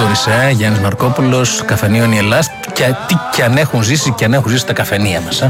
προχώρησε, Γιάννης Μαρκόπουλος, καφενείο η Ελλάς. Και τι κι αν έχουν ζήσει και αν έχουν ζήσει τα καφενεία μας.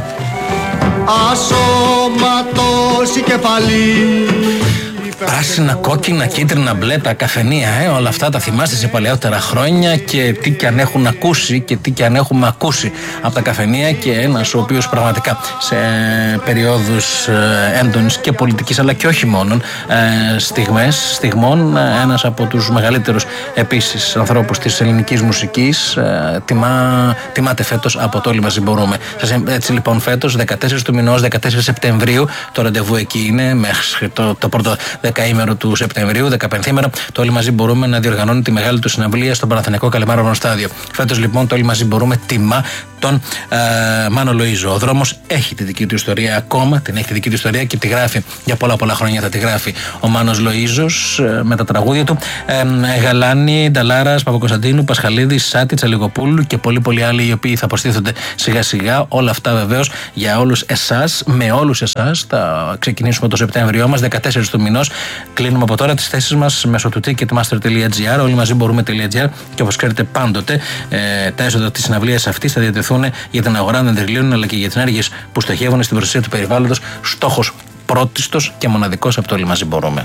Ασώματος η κεφαλή. Πράσινα, κόκκινα, κίτρινα, μπλε, τα καφενεία, όλα αυτά τα θυμάστε σε παλαιότερα χρόνια και τι κι αν έχουν ακούσει και τι κι αν έχουμε ακούσει από τα καφενεία. Και ένας ο οποίος πραγματικά σε περιόδους έντονης και πολιτικής αλλά και όχι μόνον στιγμών, ένας από τους μεγαλύτερους επίσης ανθρώπους της ελληνικής μουσικής, τιμάται φέτος από το Όλοι Μαζί Μπορούμε. Έτσι λοιπόν φέτος 14 του μηνός, 14 Σεπτεμβρίου, το ραντεβού εκεί είναι μέχρι το πρώτο δεκαήμερο του Σεπτεμβρίου, 15ημερο, το Όλοι Μαζί Μπορούμε να διοργανώνει τη μεγάλη του συναυλία στον Παναθηναϊκό Καλεμάρωνο Στάδιο. Φέτος λοιπόν το Όλοι Μαζί Μπορούμε τιμά τον Μάνο Λοΐζο. Ο δρόμος έχει τη δική του ιστορία ακόμα, την έχει τη δική του ιστορία και τη γράφει για πολλά χρόνια. Θα τη γράφει ο Μάνος Λοΐζος με τα τραγούδια του. Γαλάνη, Νταλάρας, Παπακοσταντίνου, Πασχαλίδης, Σάτη, Τσαλιγοπούλου και πολλοί άλλοι οι οποίοι θα προστίθενται σιγά σιγά. Όλα αυτά βεβαίως για όλους εσάς, με όλους εσάς. Θα ξεκινήσουμε το Σεπτέμβριό μας, 14 του μηνός. Κλείνουμε από τώρα τις θέσεις μας μέσω του ticketmaster.gr, όλοιμαζιμπορούμε.gr και όπως ξέρετε πάντοτε τα έσοδα της συναυλίας αυτής θα διατεθούν για την αγορά ενδρυλίων αλλά και για τις ενέργειες που στοχεύουν στην προστασία του περιβάλλοντος. Στόχος πρώτιστος και μοναδικός από το Όλοι Μαζί Μπορούμε.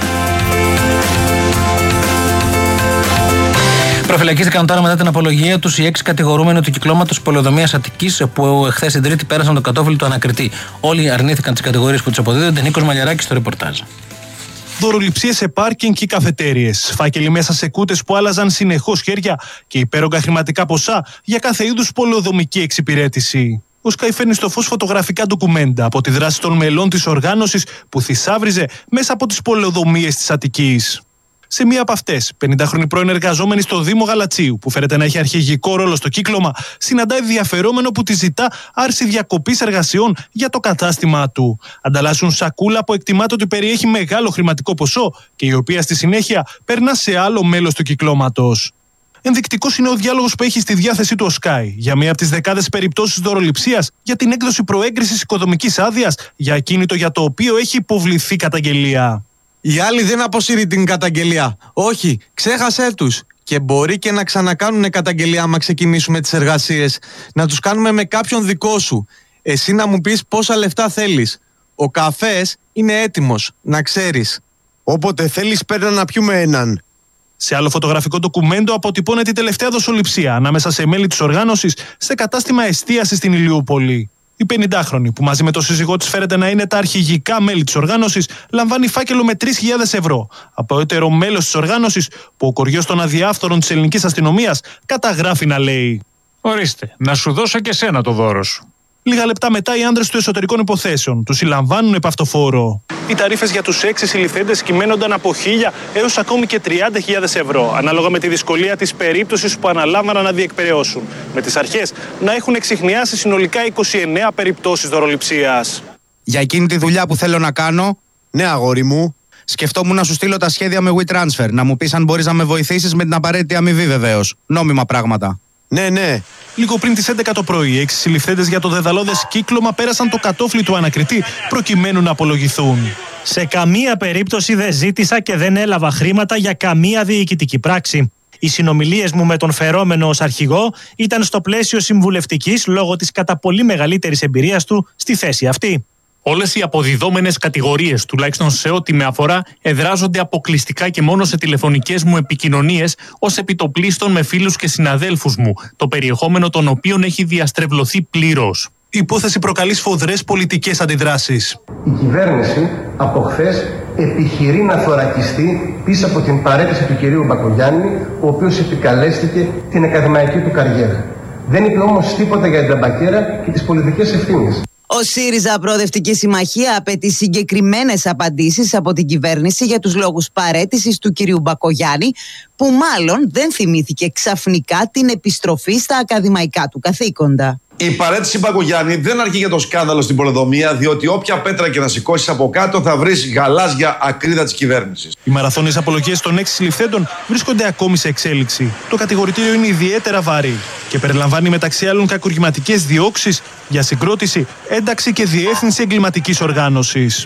Προφυλακίστηκαν τώρα μετά την απολογία τους οι 6 κατηγορούμενοι του κυκλώματος πολεοδομίας Αττικής που χθες την Τρίτη πέρασαν το κατόφλι του ανακριτή. Όλοι αρνήθηκαν τις κατηγορίες που τους αποδίδονται. Νίκος Μαλιαράκης στο ρεπορτάζ. Δωροληψίες σε πάρκινγκ και καφετέριες, φάκελοι μέσα σε κούτες που άλλαζαν συνεχώς χέρια και υπέρογκα χρηματικά ποσά για κάθε είδους πολεοδομική εξυπηρέτηση. Ο Sky φέρνει στο φως φωτογραφικά ντοκουμέντα από τη δράση των μελών της οργάνωσης που θησάβριζε μέσα από τις πολεοδομίες της Αττικής. Σε μία από αυτές, 50χρονη πρώην εργαζόμενη στο Δήμο Γαλατσίου, που φέρεται να έχει αρχηγικό ρόλο στο κύκλωμα, συναντάει ενδιαφερόμενο που τη ζητά άρση διακοπής εργασιών για το κατάστημά του. Ανταλλάσσουν σακούλα που εκτιμάται ότι περιέχει μεγάλο χρηματικό ποσό και η οποία στη συνέχεια περνά σε άλλο μέλος του κυκλώματος. Ενδεικτικός είναι ο διάλογος που έχει στη διάθεσή του ο Sky για μία από τις δεκάδες περιπτώσεις δωροληψίας για την έκδοση προέγκρισης οικοδομικής άδειας για ακίνητο για το οποίο έχει υποβληθεί καταγγελία. Οι άλλοι δεν αποσύρει την καταγγελία. Όχι, ξέχασέ τους. Και μπορεί και να ξανακάνουν καταγγελία άμα ξεκινήσουμε τις εργασίες. Να τους κάνουμε με κάποιον δικό σου. Εσύ να μου πεις πόσα λεφτά θέλεις. Ο καφές είναι έτοιμος, να ξέρεις. Όποτε θέλεις παίρνα να πιούμε έναν. Σε άλλο φωτογραφικό ντοκουμέντο αποτυπώνεται η τελευταία δοσοληψία ανάμεσα σε μέλη της οργάνωσης σε κατάστημα εστίασης στην Ηλιούπολη. Η 50χρονη, που μαζί με τον σύζυγό της φέρεται να είναι τα αρχηγικά μέλη της οργάνωσης, λαμβάνει φάκελο με 3.000 ευρώ από έτερο μέλος της οργάνωσης που ο κοριός των αδιάφθορων της ελληνικής αστυνομίας καταγράφει να λέει: «Ορίστε, να σου δώσω και σένα το δώρο σου». Λίγα λεπτά μετά, οι άντρες του εσωτερικών υποθέσεων τους συλλαμβάνουν επ' αυτοφόρο. Οι ταρίφες για τους 6 συλληφθέντες κυμαίνονταν από 1.000 έως ακόμη και 30.000 ευρώ, ανάλογα με τη δυσκολία της περίπτωσης που αναλάμβαναν να διεκπεραιώσουν. Με τις αρχές να έχουν εξιχνιάσει συνολικά 29 περιπτώσεις δωροληψίας. Για εκείνη τη δουλειά που θέλω να κάνω, ναι, αγόρι μου. Σκεφτόμουν να σου στείλω τα σχέδια με WeTransfer, να μου πεις αν μπορείς να με βοηθήσεις με την απαραίτητη αμοιβή βεβαίως. Νόμιμα πράγματα. Ναι. Λίγο πριν τις 11 το πρωί, οι 6 συλληφθέντες για το δεδαλώδες κύκλωμα πέρασαν το κατόφλι του ανακριτή προκειμένου να απολογηθούν. Σε καμία περίπτωση δεν ζήτησα και δεν έλαβα χρήματα για καμία διοικητική πράξη. Οι συνομιλίες μου με τον φερόμενο ως αρχηγό ήταν στο πλαίσιο συμβουλευτικής λόγω της κατά πολύ μεγαλύτερης εμπειρίας του στη θέση αυτή. Όλες οι αποδιδόμενες κατηγορίες, τουλάχιστον σε ό,τι με αφορά, εδράζονται αποκλειστικά και μόνο σε τηλεφωνικές μου επικοινωνίες ως επιτοπλίστων με φίλους και συναδέλφους μου, το περιεχόμενο των οποίων έχει διαστρεβλωθεί πλήρως. Η υπόθεση προκαλεί σφοδρές πολιτικές αντιδράσεις. Η κυβέρνηση από χθες επιχειρεί να θωρακιστεί πίσω από την παρέτηση του κυρίου Μπακογιάννη, ο οποίος επικαλέστηκε την ακαδημαϊκή του καριέρα. Δεν είπε όμως τίποτα για την ταμπακέρα και τις πολιτικές ευθύνες. Ο ΣΥΡΙΖΑ Προοδευτική Συμμαχία απαιτεί συγκεκριμένες απαντήσεις από την κυβέρνηση για τους λόγους παραίτησης του κυρίου Μπακογιάννη, που μάλλον δεν θυμήθηκε ξαφνικά την επιστροφή στα ακαδημαϊκά του καθήκοντα. Η παραίτηση Μπακογιάννη δεν αρκεί για το σκάνδαλο στην πολεοδομία, διότι όποια πέτρα και να σηκώσεις από κάτω θα βρεις γαλάζια ακρίδα της κυβέρνησης. Οι μαραθώνιες απολογίες των 6 συλληφθέντων βρίσκονται ακόμη σε εξέλιξη. Το κατηγορητήριο είναι ιδιαίτερα βαρύ και περιλαμβάνει μεταξύ άλλων κακουργηματικές διώξεις για συγκρότηση, ένταξη και διεύθυνση εγκληματικής οργάνωσης.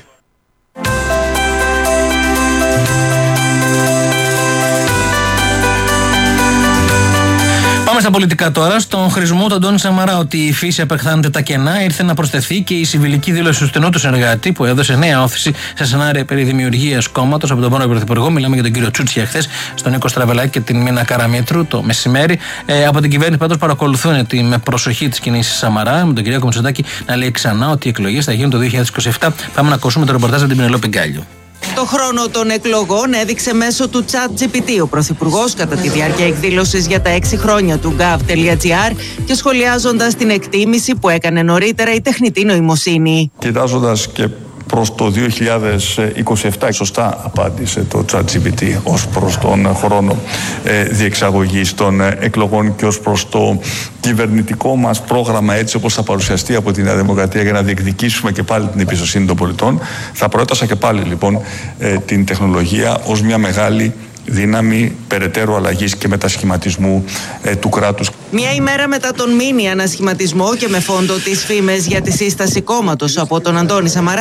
Πάμε στα πολιτικά τώρα. Στον χρησμό του Αντώνη Σαμαρά ότι η φύση απεχθάνεται τα κενά, ήρθε να προσθεθεί και η συμβιλική δήλωση του στενού του συνεργάτη που έδωσε νέα όθηση σε σενάρια περί δημιουργίας κόμματος από τον πρώην Πρωθυπουργό. Μιλάμε για τον κύριο Τσούτσια χθες, στον Νίκο Στραβελάκη και την Μίνα Καραμήτρου το μεσημέρι. Από την κυβέρνηση πάντως παρακολουθούν με προσοχή τις κινήσεις Σαμαρά, με τον κύριο Μητσοτάκη να λέει ξανά ότι οι εκλογές θα γίνουν το 2027. Πάμε να ακούσουμε το ρεπορτάζ από την Πινελόπη Γκάλιο. Το χρόνο των εκλογών έδειξε μέσω του ChatGPT ο Πρωθυπουργός κατά τη διάρκεια εκδήλωσης για τα 6 χρόνια του gov.gr και σχολιάζοντας την εκτίμηση που έκανε νωρίτερα η τεχνητή νοημοσύνη. Κοιτάζοντας και προς το 2027 σωστά απάντησε το ChatGPT ως προς τον χρόνο διεξαγωγής των εκλογών και ως προς το κυβερνητικό μας πρόγραμμα έτσι όπως θα παρουσιαστεί από τη Νέα Δημοκρατία για να διεκδικήσουμε και πάλι την εμπιστοσύνη των πολιτών. Θα προέτασα και πάλι λοιπόν την τεχνολογία ως μια μεγάλη δύναμη περαιτέρω αλλαγής και μετασχηματισμού του κράτους. Μια ημέρα μετά τον μίνι ανασχηματισμό και με φόντο τις φήμες για τη σύσταση κόμματος από τον Αντώνη Σαμαρά,